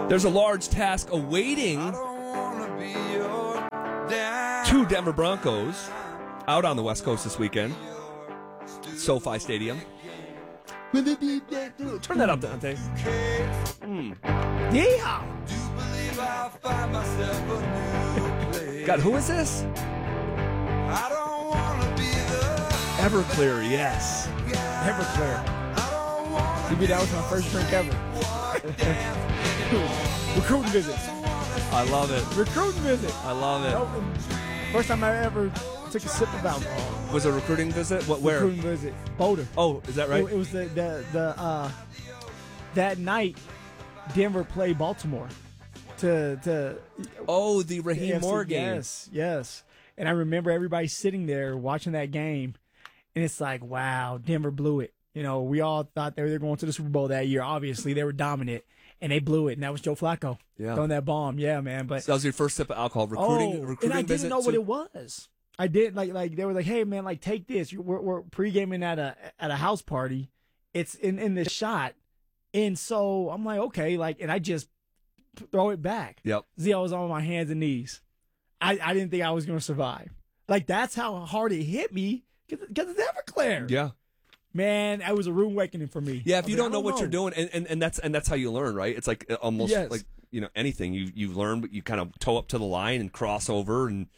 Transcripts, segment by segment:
There's a large task awaiting two Denver Broncos out on the West Coast this weekend. SoFi Stadium. Turn that up, Dante. Yeah. God, who is this? Everclear, yes. Everclear. That was my first drink ever. Recruiting visit. I love it. Recruiting visit. I love it. First time I ever took a sip of alcohol. Was it a recruiting visit? Where? Recruiting visit. Boulder. Oh, is that right? It was that night Denver played Baltimore to the Raheem Moore game. Yes. And I remember everybody sitting there watching that game, and it's like, wow, Denver blew it. You know, we all thought they were going to the Super Bowl that year. Obviously, they were dominant, and they blew it. And that was Joe Flacco throwing that bomb. Yeah, man. But so that was your first sip of alcohol. Recruiting and I didn't know what it was. I did like they were like, hey man, like take this. We're pre-gaming at a house party. It's in this shot, and so I'm like, okay, like, and I just throw it back. Yep. See, I was on my hands and knees. I didn't think I was going to survive. Like that's how hard it hit me because it's Everclear. Yeah. Man, that was a rude awakening for me. Yeah, if you don't know what you're doing, and that's how you learn, right? It's like almost like anything you learn, but you kind of toe up to the line and cross over, and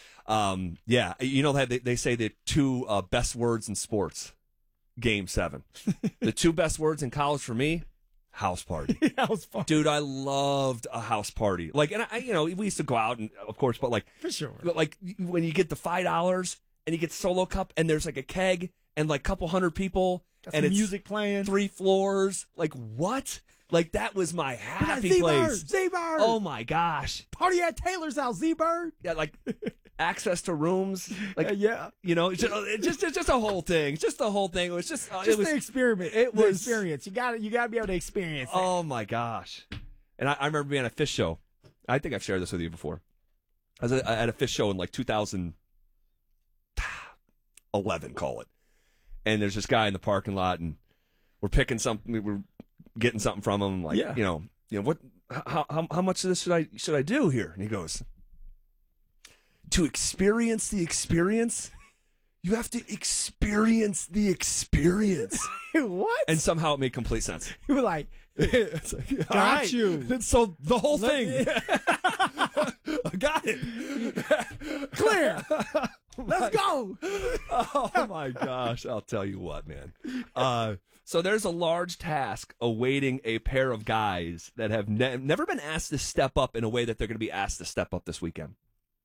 that they say the two best words in sports, Game 7. The two best words in college for me, house party. House party, dude. I loved a house party. Like, and we used to go out, and of course, but like for sure, but like when you get the $5 and you get Solo Cup, and there's like a keg. And like a couple hundred people, and it's music playing, 3 floors. Like what? Like that was my happy place. Z-Bird. Oh my gosh! Party at Taylor's house, Z-Bird. Yeah, like access to rooms. Like it's just a whole thing. It's just the whole thing. It was just it was the experiment. It was the experience. You got to be able to experience it. Oh my gosh! And I remember being at a fish show. I think I've shared this with you before. I was at a fish show in like 2011, call it. And there's this guy in the parking lot, and we're picking something. We're getting something from him. Like, what? How much of this should I do here? And he goes, to experience the experience, you have to experience the experience. What? And somehow it made complete sense. You were like, it's like got right. You. And so the whole thing. I got it. Clear. Let's go. Oh my gosh. I'll tell you what, man. So there's a large task awaiting a pair of guys that have never been asked to step up in a way that they're going to be asked to step up this weekend.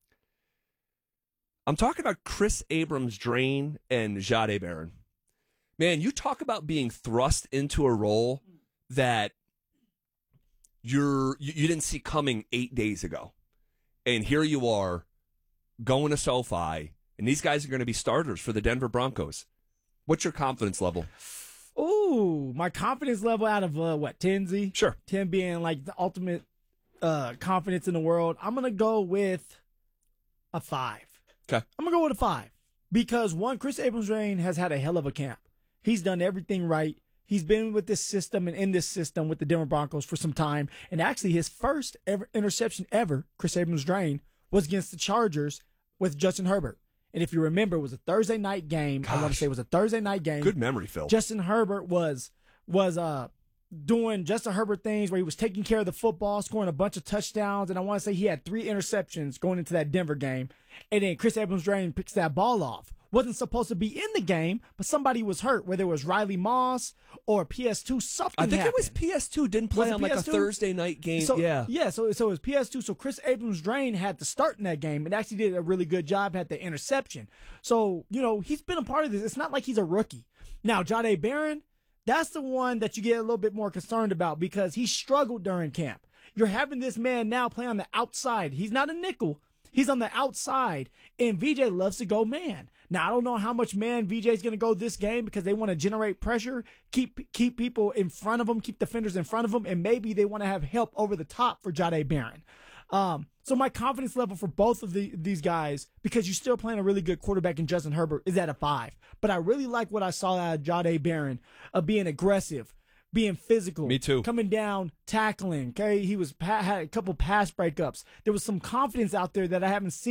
I'm talking about Chris Abrams-Draine and Jahdae Barron. Man, you talk about being thrust into a role that you didn't see coming 8 days ago. And here you are going to SoFi, and these guys are going to be starters for the Denver Broncos. What's your confidence level? Ooh, my confidence level out of 10, Z? Sure. 10 being like the ultimate confidence in the world. I'm going to go with a 5. Okay. I'm going to go with a 5. Because, one, Chris Abrams-Draine has had a hell of a camp. He's done everything right. He's been with this system and in this system with the Denver Broncos for some time. And actually, his first ever interception ever, Chris Abrams-Draine, was against the Chargers with Justin Herbert. And if you remember, it was a Thursday night game. Gosh. I want to say it was a Thursday night game. Good memory, Phil. Justin Herbert was doing Justin Herbert things where he was taking care of the football, scoring a bunch of touchdowns. And I want to say he had 3 interceptions going into that Denver game. And then Chris Abrams-Draine picks that ball off. Wasn't supposed to be in the game, but somebody was hurt, whether it was Riley Moss or PS2, something I think happened. it was PS2, didn't play on like a Thursday night game. So, yeah, so it was PS2. So Chris Abrams-Draine had to start in that game and actually did a really good job, had the interception. So, he's been a part of this. It's not like he's a rookie. Now, Jahdae Barron, that's the one that you get a little bit more concerned about because he struggled during camp. You're having this man now play on the outside. He's not a nickel. He's on the outside, and VJ loves to go man. Now, I don't know how much man VJ is going to go this game because they want to generate pressure, keep people in front of them, keep defenders in front of them, and maybe they want to have help over the top for Jahdae Barron. So my confidence level for both of these guys, because you're still playing a really good quarterback in Justin Herbert, is at a 5. But I really like what I saw out of Jahdae Barron of being aggressive, being physical. Me too. Coming down, tackling. Okay, he was had a couple pass breakups. There was some confidence out there that I haven't seen